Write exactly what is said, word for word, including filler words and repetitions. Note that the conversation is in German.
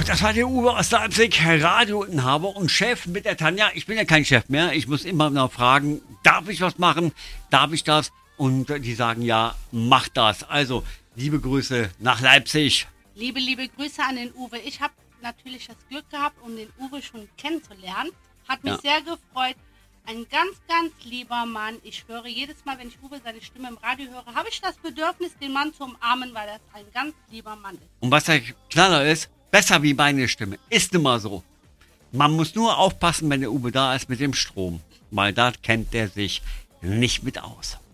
das war der Uwe aus Leipzig, Radioinhaber und Chef mit der Tanja. Ich bin ja kein Chef mehr. Ich muss immer noch fragen, darf ich was machen? Darf ich das? Und die sagen, ja, mach das. Also, liebe Grüße nach Leipzig. Liebe, liebe Grüße an den Uwe. Ich habe natürlich das Glück gehabt, um den Uwe schon kennenzulernen. Hat mich ja. sehr gefreut. Ein ganz, ganz lieber Mann. Ich höre jedes Mal, wenn ich Uwe seine Stimme im Radio höre, habe ich das Bedürfnis, den Mann zu umarmen, weil das ein ganz lieber Mann ist. Und was der Knaller ist, besser wie meine Stimme. Ist immer so. Man muss nur aufpassen, wenn der Uwe da ist mit dem Strom. Weil da kennt der sich nicht mit aus.